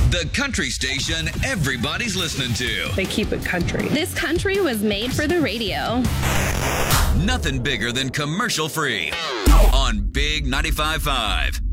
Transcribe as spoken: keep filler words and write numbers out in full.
The country station everybody's listening to. They keep it country. This country was made for the radio. Nothing bigger than commercial free on Big ninety-five point five.